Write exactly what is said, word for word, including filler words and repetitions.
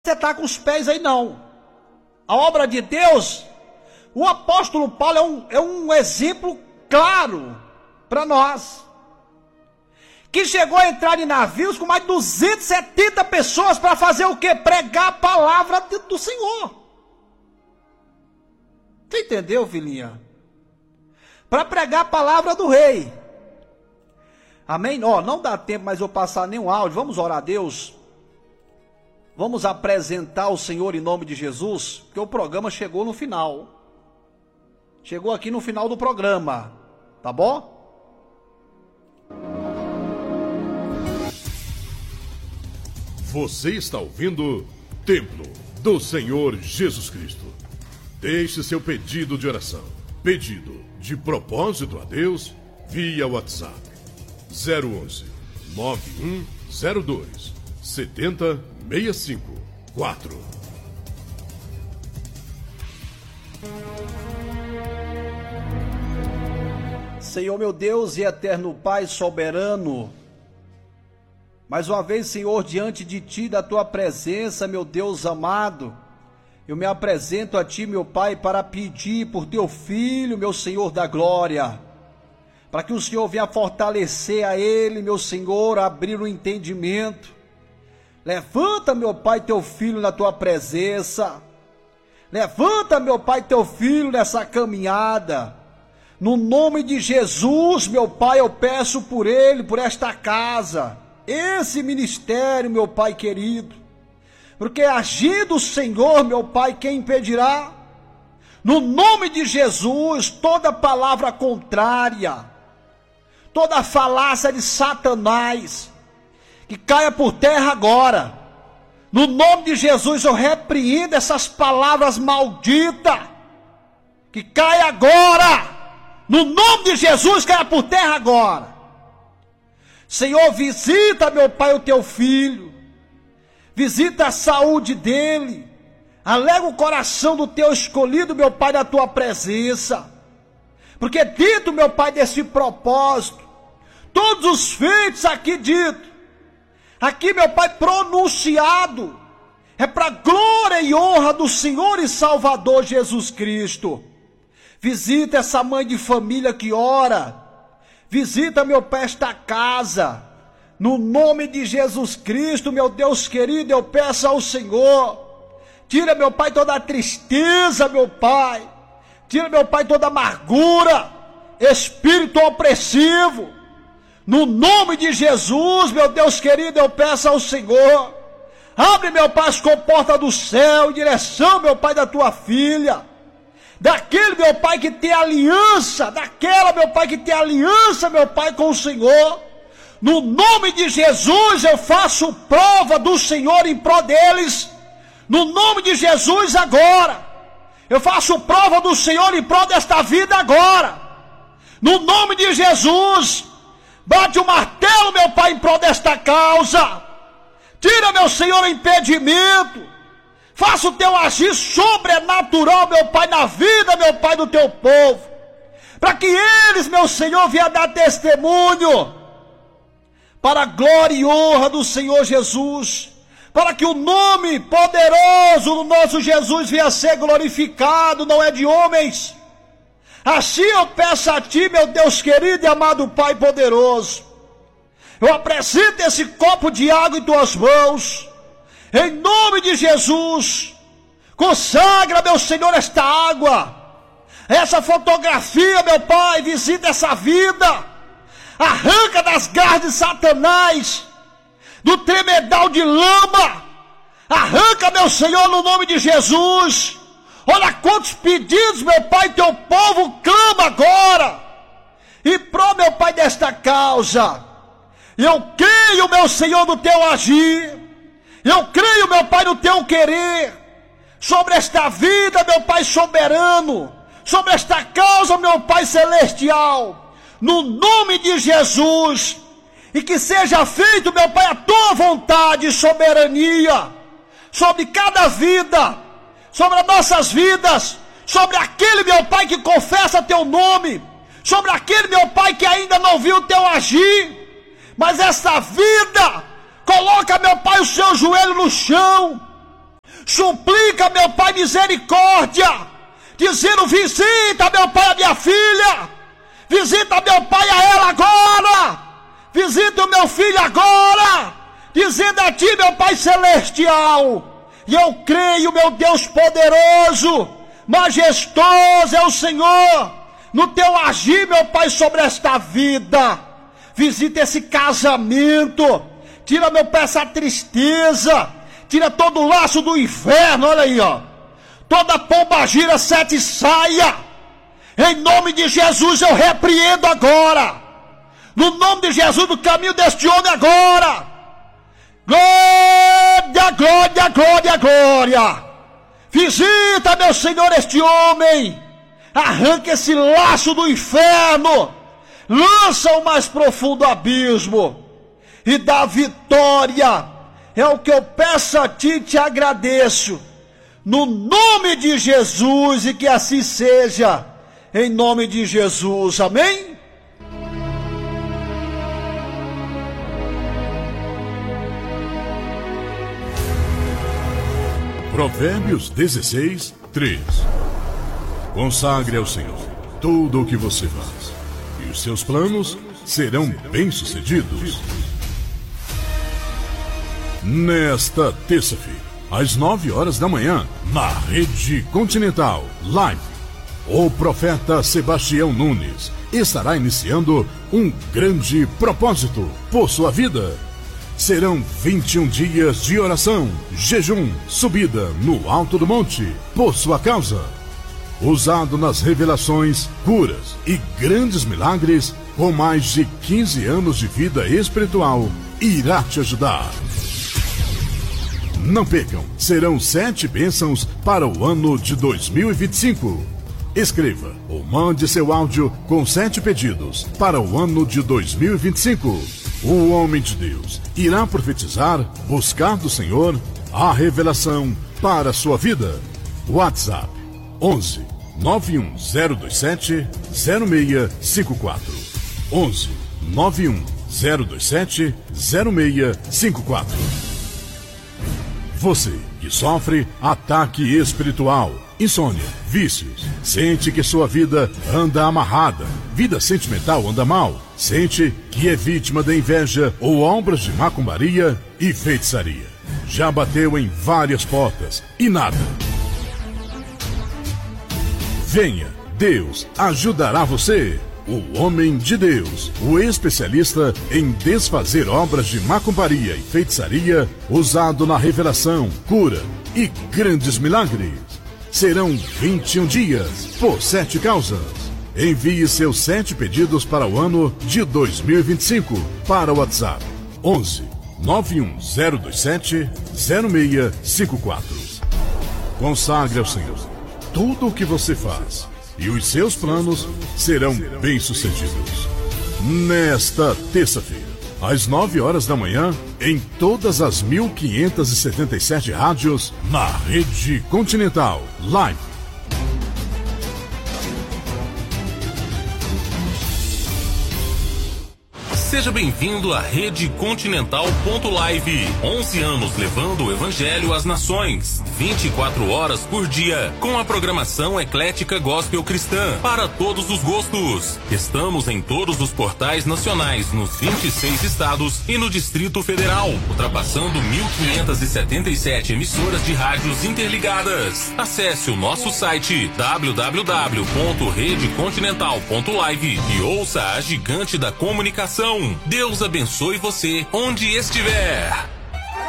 você está com os pés aí não. A obra de Deus, o apóstolo Paulo é um, é um exemplo claro para nós, que chegou a entrar em navios com mais de duzentas e setenta pessoas para fazer o quê? Pregar a palavra do Senhor. Você entendeu, filhinha? Para pregar a palavra do rei. Amém? Ó, não dá tempo mais eu passar nenhum áudio. Vamos orar a Deus. Vamos apresentar o Senhor em nome de Jesus, porque o programa chegou no final. Chegou aqui no final do programa, tá bom? Você está ouvindo Templo do Senhor Jesus Cristo. Deixe seu pedido de oração, pedido de propósito a Deus via WhatsApp zero onze, nove um zero dois, sete zero seis cinco quatro. Senhor meu Deus e eterno Pai soberano, mais uma vez, Senhor, diante de Ti, da Tua presença, meu Deus amado, eu me apresento a Ti, meu Pai, para pedir por Teu Filho, meu Senhor da glória, para que o Senhor venha fortalecer a Ele, meu Senhor, abrir o entendimento. Levanta, meu Pai, Teu Filho na Tua presença. Levanta, meu Pai, Teu Filho nessa caminhada. No nome de Jesus, meu Pai, eu peço por ele, por esta casa, esse ministério, meu Pai querido, porque agindo o Senhor, meu Pai, quem impedirá? No nome de Jesus, toda palavra contrária, toda falácia de Satanás, que caia por terra agora. No nome de Jesus eu repreendo essas palavras malditas, que caia agora. No nome de Jesus, caia por terra agora. Senhor, visita, meu Pai, o Teu Filho. Visita a saúde dele. Alega o coração do Teu escolhido, meu Pai, da Tua presença. Porque dito, meu Pai, desse propósito, todos os feitos aqui dito, aqui, meu Pai, pronunciado, é para glória e honra do Senhor e Salvador Jesus Cristo. Visita essa mãe de família que ora. Visita, meu Pai, esta casa. No nome de Jesus Cristo, meu Deus querido, eu peço ao Senhor. Tira, meu Pai, toda a tristeza, meu Pai. Tira, meu Pai, toda a amargura, espírito opressivo. No nome de Jesus, meu Deus querido, eu peço ao Senhor. Abre, meu Pai, as comportas do céu, em direção, meu Pai, da Tua filha. Daquele, meu Pai, que tem aliança, daquela, meu Pai, que tem aliança, meu Pai, com o Senhor. No nome de Jesus, eu faço prova do Senhor em prol deles. No nome de Jesus, agora. Eu faço prova do Senhor em prol desta vida agora. No nome de Jesus, bate o martelo, meu Pai, em prol desta causa. Tira, meu Senhor, o impedimento. Faça o Teu agir sobrenatural, meu Pai, na vida, meu Pai, do Teu povo. Para que eles, meu Senhor, venham dar testemunho. Para a glória e honra do Senhor Jesus. Para que o nome poderoso do nosso Jesus venha a ser glorificado, não é de homens. Assim eu peço a Ti, meu Deus querido e amado Pai poderoso. Eu apresento esse copo de água em Tuas mãos. Em nome de Jesus, consagra, meu Senhor, esta água, essa fotografia, meu Pai, visita essa vida, arranca das garras de Satanás, do tremedal de lama, arranca, meu Senhor, no nome de Jesus. Olha quantos pedidos, meu Pai, Teu povo clama agora, e pro, meu Pai, desta causa, eu creio, meu Senhor, no Teu agir. Eu creio, meu Pai, no Teu querer, sobre esta vida, meu Pai soberano, sobre esta causa, meu Pai celestial, no nome de Jesus, e que seja feito, meu Pai, a Tua vontade e soberania, sobre cada vida, sobre as nossas vidas, sobre aquele, meu Pai, que confessa Teu nome, sobre aquele, meu Pai, que ainda não viu o Teu agir, mas essa vida, coloca, meu Pai, o seu joelho no chão suplica, meu Pai, misericórdia, dizendo: visita, meu Pai, a minha filha, visita, meu Pai, a ela agora, visita o meu filho agora, dizendo a Ti, meu Pai celestial. E eu creio, meu Deus poderoso, majestoso é o Senhor, no Teu agir, meu Pai, sobre esta vida. Visita esse casamento, tira, meu Pai, essa tristeza, tira todo o laço do inferno, olha aí, ó. Toda pomba gira, sete saia. Em nome de Jesus eu repreendo agora. No nome de Jesus, no caminho deste homem agora. Glória, glória, glória, glória. Visita, meu Senhor, este homem. Arranca esse laço do inferno. Lança o mais profundo abismo. E dá vitória. É o que eu peço a Ti e te agradeço. No nome de Jesus, e que assim seja. Em nome de Jesus, amém? Provérbios dezesseis, três. Consagre ao Senhor tudo o que você faz, e os seus planos serão bem-sucedidos. Nesta terça-feira, às nove horas da manhã, na Rede Continental Live, o profeta Sebastião Nunes estará iniciando um grande propósito por sua vida. Serão vinte e um dias de oração, jejum, subida no alto do monte por sua causa. Usado nas revelações, curas e grandes milagres, com mais de quinze anos de vida espiritual, irá te ajudar. Não percam, serão sete bênçãos para o ano de dois mil e vinte e cinco. Escreva ou mande seu áudio com sete pedidos para o ano de dois mil e vinte e cinco. O homem de Deus irá profetizar, buscar do Senhor a revelação para a sua vida. WhatsApp onze, nove um zero dois sete, zero seis cinco quatro. onze, nove um zero dois sete, zero seis cinco quatro. Você que sofre ataque espiritual, insônia, vícios, sente que sua vida anda amarrada, vida sentimental anda mal, sente que é vítima da inveja ou obras de macumbaria e feitiçaria. Já bateu em várias portas e nada. Venha, Deus ajudará você. O homem de Deus, o especialista em desfazer obras de macumbaria e feitiçaria, usado na revelação, cura e grandes milagres. Serão vinte e um dias por sete causas. Envie seus sete pedidos para o ano de dois mil e vinte e cinco para o WhatsApp onze, nove um zero dois sete, zero seis cinco quatro. Consagre ao Senhor tudo o que você faz, e os seus planos serão bem-sucedidos. Nesta terça-feira, às nove horas da manhã, em todas as mil quinhentas e setenta e sete rádios, na Rede Continental Live. Seja bem-vindo à Rede Continental ponto live. onze anos levando o Evangelho às nações. vinte e quatro horas por dia, com a programação eclética gospel cristã para todos os gostos. Estamos em todos os portais nacionais, nos vinte e seis estados e no Distrito Federal, ultrapassando mil quinhentas e setenta e sete emissoras de rádios interligadas. Acesse o nosso site w w w ponto rede continental ponto live e ouça a gigante da comunicação. Deus abençoe você onde estiver.